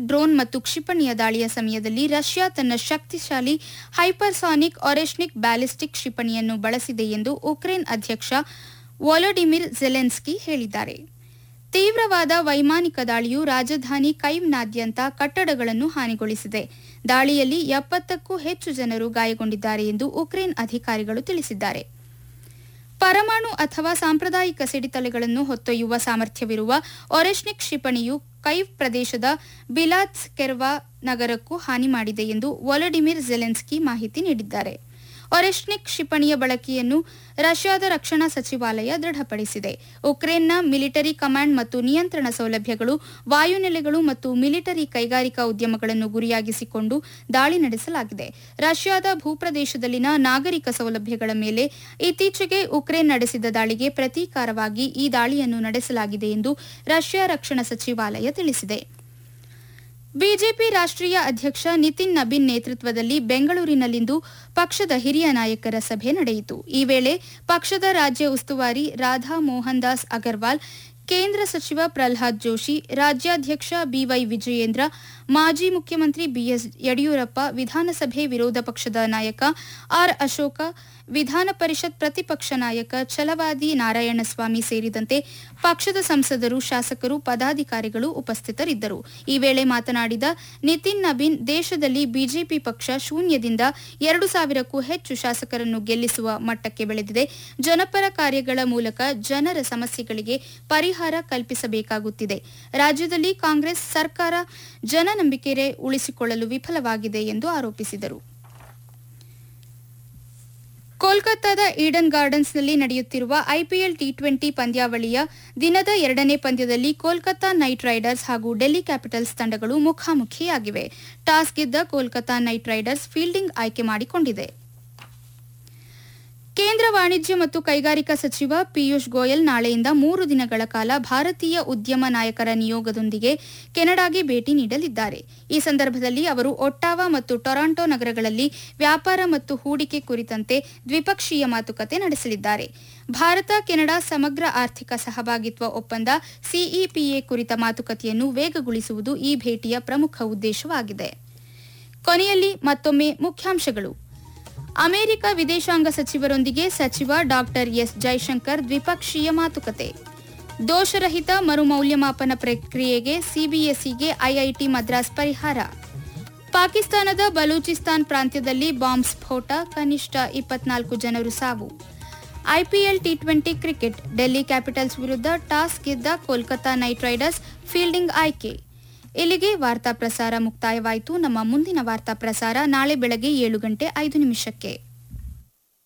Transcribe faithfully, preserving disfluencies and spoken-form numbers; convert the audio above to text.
Drone ಮತ್ತು ಕ್ಷಿಪಣಿಯ ದಾಳಿಯ ಸಮಯದಲ್ಲಿ ರಷ್ಯಾ ತನ್ನ ಶಕ್ತಿಶಾಲಿ ಹೈಪರ್ಸಾನಿಕ್ ಒರೆಶ್ನಿಕ್ ಬ್ಯಾಲಿಸ್ಟಿಕ್ ಕ್ಷಿಪಣಿಯನ್ನು ಬಳಸಿದೆ ಎಂದು ಉಕ್ರೇನ್ ಅಧ್ಯಕ್ಷ ವೊಲೊಡಿಮಿರ್ ಝೆಲೆನ್ಸ್ಕಿ ಹೇಳಿದ್ದಾರೆ. ತೀವ್ರವಾದ ವೈಮಾನಿಕ ದಾಳಿಯು ರಾಜಧಾನಿ ಕೈವ್ನಾದ್ಯಂತ ಕಟ್ಟಡಗಳನ್ನು ಹಾನಿಗೊಳಿಸಿದೆ. ದಾಳಿಯಲ್ಲಿ ಎಪ್ಪತ್ತಕ್ಕೂ ಹೆಚ್ಚು ಜನರು ಗಾಯಗೊಂಡಿದ್ದಾರೆ ಎಂದು ಉಕ್ರೇನ್ ಅಧಿಕಾರಿಗಳು ತಿಳಿಸಿದ್ದಾರೆ. ಪರಮಾಣು ಅಥವಾ ಸಾಂಪ್ರದಾಯಿಕ ಸಿಡಿತಲೆಗಳನ್ನು ಹೊತ್ತೊಯ್ಯುವ ಸಾಮರ್ಥ್ಯವಿರುವ ಒರೆಶ್ನಿಕ್ ಕ್ಷಿಪಣಿಯು ಕೈವ್ ಪ್ರದೇಶದ ಬಿಲಾತ್ಸ್ಕೆರ್ವಾ ನಗರಕ್ಕೂ ಹಾನಿ ಮಾಡಿದೆ ಎಂದು ವೊಲೊಡಿಮಿರ್ ಝೆಲೆನ್ಸ್ಕಿ ಮಾಹಿತಿ ನೀಡಿದ್ದಾರೆ. ಒರೆಶ್ನಿಕ್ ಕ್ಷಿಪಣಿಯ ಬಳಕೆಯನ್ನು ರಷ್ಯಾದ ರಕ್ಷಣಾ ಸಚಿವಾಲಯ ದೃಢಪಡಿಸಿದೆ. ಉಕ್ರೇನ್ನ ಮಿಲಿಟರಿ ಕಮಾಂಡ್ ಮತ್ತು ನಿಯಂತ್ರಣ ಸೌಲಭ್ಯಗಳು, ವಾಯುನೆಲೆಗಳು ಮತ್ತು ಮಿಲಿಟರಿ ಕೈಗಾರಿಕಾ ಉದ್ಯಮಗಳನ್ನು ಗುರಿಯಾಗಿಸಿಕೊಂಡು ದಾಳಿ ನಡೆಸಲಾಗಿದೆ. ರಷ್ಯಾದ ಭೂಪ್ರದೇಶದಲ್ಲಿನ ನಾಗರಿಕ ಸೌಲಭ್ಯಗಳ ಮೇಲೆ ಇತ್ತೀಚೆಗೆ ಉಕ್ರೇನ್ ನಡೆಸಿದ ದಾಳಿಗೆ ಪ್ರತೀಕಾರವಾಗಿ ಈ ದಾಳಿಯನ್ನು ನಡೆಸಲಾಗಿದೆ ಎಂದು ರಷ್ಯಾ ರಕ್ಷಣಾ ಸಚಿವಾಲಯ ತಿಳಿಸಿದೆ. ಬಿಜೆಪಿ ರಾಷ್ಟ್ರೀಯ ಅಧ್ಯಕ್ಷ ನಿತಿನ್ ನಬೀನ್ ನೇತೃತ್ವದಲ್ಲಿ ಬೆಂಗಳೂರಿನಲ್ಲಿಂದು ಪಕ್ಷದ ಹಿರಿಯ ನಾಯಕರ ಸಭೆ ನಡೆಯಿತು. ಈ ವೇಳೆ ಪಕ್ಷದ ರಾಜ್ಯ ಉಸ್ತುವಾರಿ ರಾಧಾ ಮೋಹನ್ ದಾಸ್ ಅಗರ್ವಾಲ್, ಕೇಂದ್ರ ಸಚಿವ ಪ್ರಹ್ಲಾದ್ ಜೋಶಿ, ರಾಜ್ಯಾಧ್ಯಕ್ಷ ಬಿವೈ ವಿಜಯೇಂದ್ರ, ಮಾಜಿ ಮುಖ್ಯಮಂತ್ರಿ ಬಿಎಸ್ ಯಡಿಯೂರಪ್ಪ, ವಿಧಾನಸಭೆ ವಿರೋಧ ಪಕ್ಷದ ನಾಯಕ ಆರ್ ಅಶೋಕ, ವಿಧಾನ ಪರಿಷತ್ ಪ್ರತಿಪಕ್ಷ ನಾಯಕ ಛಲವಾದಿ ನಾರಾಯಣಸ್ವಾಮಿ ಸೇರಿದಂತೆ ಪಕ್ಷದ ಸಂಸದರು, ಶಾಸಕರು, ಪದಾಧಿಕಾರಿಗಳು ಉಪಸ್ಥಿತರಿದ್ದರು. ಈ ವೇಳೆ ಮಾತನಾಡಿದ ನಿತಿನ್ ನಬೀನ್, ದೇಶದಲ್ಲಿ ಬಿಜೆಪಿ ಪಕ್ಷ ಶೂನ್ಯದಿಂದ ಎರಡು ಸಾವಿರಕ್ಕೂ ಹೆಚ್ಚು ಶಾಸಕರನ್ನು ಗೆಲ್ಲಿಸುವ ಮಟ್ಟಕ್ಕೆ ಬೆಳೆದಿದೆ. ಜನಪರ ಕಾರ್ಯಗಳ ಮೂಲಕ ಜನರ ಸಮಸ್ಯೆಗಳಿಗೆ ಪರಿಹಾರ ಕಲ್ಪಿಸಬೇಕಾಗುತ್ತಿದೆ. ರಾಜ್ಯದಲ್ಲಿ ಕಾಂಗ್ರೆಸ್ ಸರ್ಕಾರ ಜನನಂಬಿಕೆ ಉಳಿಸಿಕೊಳ್ಳಲು ವಿಫಲವಾಗಿದೆ ಎಂದು ಆರೋಪಿಸಿದರು. ಕೋಲ್ಕತ್ತಾದ ಈಡನ್ ಗಾರ್ಡನ್ಸ್ನಲ್ಲಿ ನಡೆಯುತ್ತಿರುವ ಐಪಿಎಲ್ ಟಿ ಟ್ವೆಂಟಿ ಪಂದ್ಯಾವಳಿಯ ದಿನದ ಎರಡನೇ ಪಂದ್ಯದಲ್ಲಿ ಕೋಲ್ಕತ್ತಾ ನೈಟ್ ರೈಡರ್ಸ್ ಹಾಗೂ ಡೆಲ್ಲಿ ಕ್ಯಾಪಿಟಲ್ಸ್ ತಂಡಗಳು ಮುಖಾಮುಖಿಯಾಗಿವೆ. ಟಾಸ್ ಗೆದ್ದ ಕೋಲ್ಕತ್ತಾ ನೈಟ್ ರೈಡರ್ಸ್ ಫೀಲ್ಡಿಂಗ್ ಆಯ್ಕೆ ಮಾಡಿಕೊಂಡಿದೆ. ಕೇಂದ್ರ ವಾಣಿಜ್ಯ ಮತ್ತು ಕೈಗಾರಿಕಾ ಸಚಿವ ಪಿಯೂಷ್ ಗೋಯಲ್ ನಾಳೆಯಿಂದ ಮೂರು ದಿನಗಳ ಕಾಲ ಭಾರತೀಯ ಉದ್ಯಮ ನಾಯಕರ ನಿಯೋಗದೊಂದಿಗೆ ಕೆನಡಾಗೆ ಭೇಟಿ ನೀಡಲಿದ್ದಾರೆ. ಈ ಸಂದರ್ಭದಲ್ಲಿ ಅವರು ಒಟ್ಟಾವಾ ಮತ್ತು ಟೊರಾಂಟೊ ನಗರಗಳಲ್ಲಿ ವ್ಯಾಪಾರ ಮತ್ತು ಹೂಡಿಕೆ ಕುರಿತಂತೆ ದ್ವಿಪಕ್ಷೀಯ ಮಾತುಕತೆ ನಡೆಸಲಿದ್ದಾರೆ. ಭಾರತ ಕೆನಡಾ ಸಮಗ್ರ ಆರ್ಥಿಕ ಸಹಭಾಗಿತ್ವ ಒಪ್ಪಂದ ಸಿಇಪಿಎ ಕುರಿತ ಮಾತುಕತೆಯನ್ನು ವೇಗಗೊಳಿಸುವುದು ಈ ಭೇಟಿಯ ಪ್ರಮುಖ ಉದ್ದೇಶವಾಗಿದೆ. ಕೊನೆಯಲ್ಲಿ ಮತ್ತೊಮ್ಮೆ ಮುಖ್ಯಾಂಶಗಳು. ಅಮೆರಿಕ ವಿದೇಶಾಂಗ ಸಚಿವರೊಂದಿಗೆ ಸಚಿವ ಡಾ ಎಸ್ ಜೈಶಂಕರ್ ದ್ವಿಪಕ್ಷೀಯ ಮಾತುಕತೆ. ದೋಷರಹಿತ ಮರುಮೌಲ್ಯಮಾಪನ ಪ್ರಕ್ರಿಯೆಗೆ ಸಿಬಿಎಸ್ಇಗೆ ಐಐಟಿ ಮದ್ರಾಸ್ ಪರಿಹಾರ. ಪಾಕಿಸ್ತಾನದ ಬಲೂಚಿಸ್ತಾನ್ ಪ್ರಾಂತ್ಯದಲ್ಲಿ ಬಾಂಬ್ ಸ್ಫೋಟ, ಕನಿಷ್ಠ ಇಪ್ಪತ್ನಾಲ್ಕು ಜನರು ಸಾವು. IPL T twenty cricket, Delhi capitals ವಿರುದ್ಧ ಟಾಸ್ ಗೆದ್ದ ಕೋಲ್ಕತ್ತಾ ನೈಟ್ ರೈಡರ್ಸ್ ಫೀಲ್ಡಿಂಗ್ ಆಯ್ಕೆ. ಇಲ್ಲಿಗೆ ವಾರ್ತಾ ಪ್ರಸಾರ ಮುಕ್ತಾಯವಾಯಿತು. ನಮ್ಮ ಮುಂದಿನ ವಾರ್ತಾ ಪ್ರಸಾರ ನಾಳೆ ಬೆಳಗ್ಗೆ ಏಳು ಗಂಟೆ ಐದು ನಿಮಿಷಕ್ಕೆ.